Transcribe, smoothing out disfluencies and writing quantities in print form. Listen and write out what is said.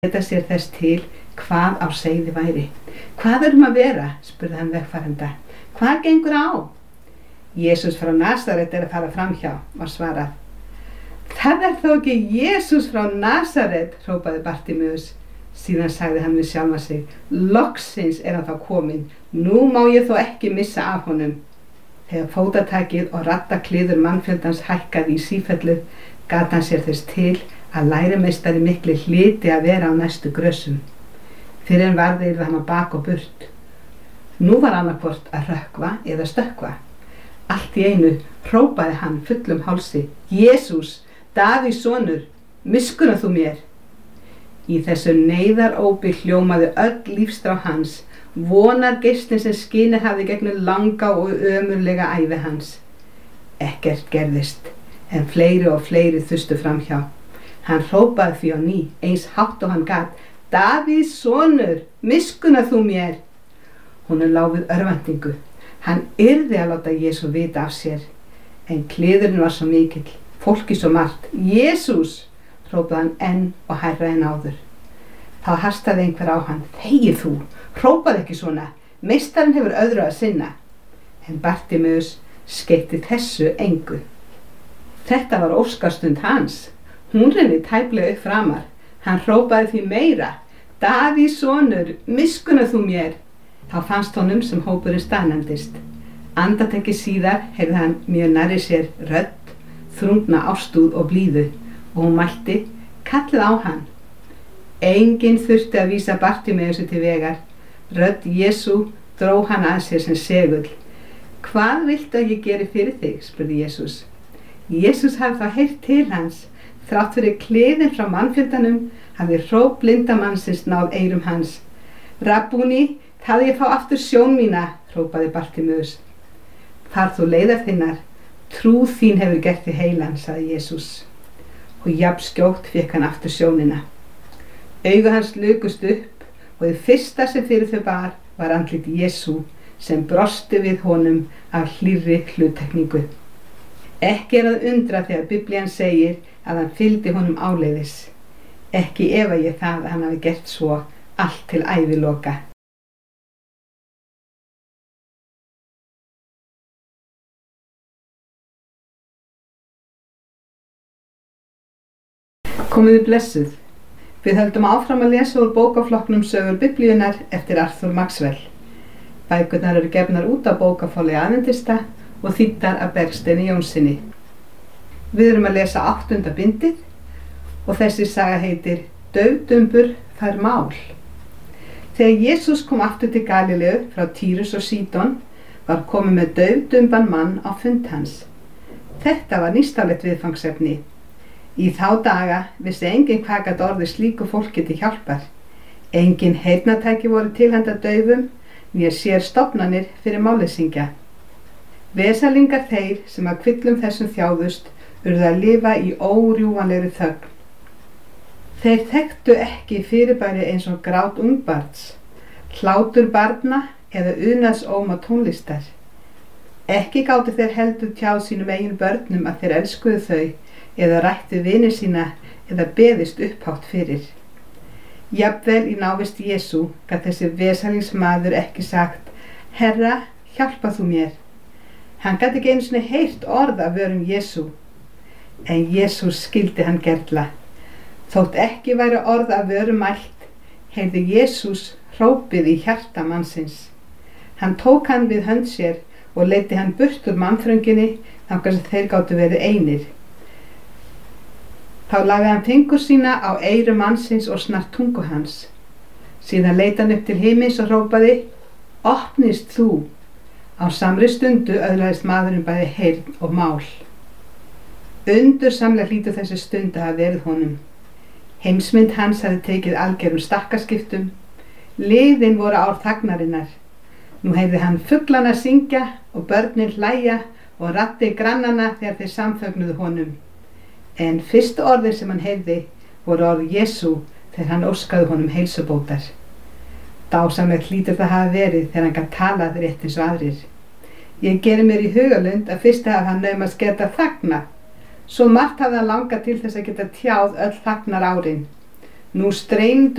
Geta sér þess til hvað á seyði væri. Hvað að vera? Spurði hann vegfarenda. Hvað gengur á? Jesús frá Nasaret að fara framhjá, var svarað. Það þó ekki Jesús frá Nasaret, hrópaði Bartimeus. Síðan sagði hann við sjálfan sig, loksins hann þá kominn, nú má ég þó ekki missa af honum. Þegar fótatakið og rattakliður mannfjöldans hækkaði í sífellu, gat hann sér þess til að lærimeistari mikli hlyti að vera á næstu grösum. Fyrr en varði yrði hann að bak og burt. Nú var annaðhvort að rökkva eða stökkva. Allt í einu hrópaði hann fullum hálsi, Jesús, Davíðs sonur, miskunna þú mér. Í þessu neyðarópi hljómaði öll lífsþrá hans, vonargeislinn sem skinið hafði gegnum langa og ömurlega ævi hans. Ekkert gerðist, en fleiri og fleiri þustu framhjá. Hann hrópaði því á ný, eins hátt og hann gat, Davíðs sonur, miskunna þú mér. Honum lá við örvæntingu. Hann yrði að láta Jesú vita af sér. En kliðurinn var svo mikill, fólki svo margt. Jesús, hrópaði hann enn og hærra en áður. Þá hastaði einhver á hann, þegi þú, hrópaði ekki svona, meistarinn hefur öðru að sinna. En Bartimeus skeytti þessu engu. Þetta var óskarstund hans. Hún renni tæplega upp framar. Hann hrópaði því meira, Davíðs sonur, miskunna þú mér. Þá fannst honum sem hópurinn staðnæmdist. Andartaki síðar heyrði hann mjög nærri sér rödd, þrungna ástúð og blíðu, og hún mælti, kallið á hann. Enginn þurfti að vísa Bartimeusi til vegar. Rödd Jesú dró hann að sér sem segull. Hvað viltu að ég geri fyrir þig? Spurði Jesús. Jesús hafði þá heyrt til hans. Þrátt fyrir kliðinn frá mannfjöldanum hafði hróp blinda mannsins náð eyrum hans. Rabbúni, það ég fá aftur sjón mína, hrópaði Bartimeus. Far þú leiðar þinnar, trú þín hefur gert þig heilan, sagði Jesús. Og jafn skjótt fékk hann aftur sjónina. Augu hans lukust upp og það fyrsta sem fyrir þau bar var andlit Jesú sem brosti við honum af hlýrri hluttekningu. Ekki að undra þegar Biblían segir að hann fylgdi honum áleiðis. Ekki efa ég það að hann hafi gert svo allt til æviloka. Komiði blessuð. Við höldum áfram að lesa úr bókaflokknum Sögur Biblíunnar eftir Arthur Maxwell. Bækurnar eru gefnar út á bókaforlagi Adventista og þýddar af Bergsteini Jónssyni. Við erum að lesa 8. bindið og þessi saga heitir Daufdumbur fær mál. Þegar Jesús kom aftur til Galileu frá Týrus og Sídon var komið með daufdumban mann á fund hans. Þetta var nýstárlegt viðfangsefni. Í þá daga vissi enginn hvað gat orðið slíku fólki til hjálpar. Engin heyrnartæki voru til handa daufum, né sér stofnanir fyrir málleysinga. Vesalingar þeir sem að kvillum þessum þjáðust urðu að lifa í órjúfanlegri þögn. Þeir þekktu ekki fyrirbæri eins og grát ungbarns, hlátur barna eða unaðsóma tónlistar. Ekki gátu þeir heldur tjáð sínum eigin börnum að þeir elskuðu þau eða rættu vini sína eða beðist upphátt fyrir. Jafnvel í návist Jesú gat þessi vesalingsmaður ekki sagt, Herra, hjálpa þú mér. Hann gat ekki einu sinni heyrt orð af vörum Jesú. En Jesús skildi hann gerla. Þótt ekki væri orð af vörum mælt, heyrði Jesús hrópið í hjarta mannsins. Hann tók hann við hönd sér og leiddi hann burt úr mannþrönginni þangað sem þeir gátu verið einir. Þá lagði hann fingur sína á eyru mannsins og snart tungu hans. Síðan leit hann upp til himins og hrópaði, opnist þú. Á samri stundu öðlaðist maðurinn bæði heyrn og mál. Undursamlega hlýtur þessi stund að hafa verið honum. Heimsmynd hans hafði tekið algerum stakkaskiptum. Liðin voru ár þagnarinnar. Nú heyrði hann fuglana syngja og börnin hlæja og raddir grannanna þegar þeir samfögnuðu honum. En fyrstu orðin sem hann heyrði voru orð Jesú þegar hann óskaði honum heilsubótar. Dásamlegt hlýtur það hafa verið þegar hann gat talað rétt eins og aðrir. Ég geri mér í hugalund að fyrst hafi hann naumast geta þagnað. Svo margt hafði hann langað til þess að geta tjáð öll þagnar árin. Nú streymdu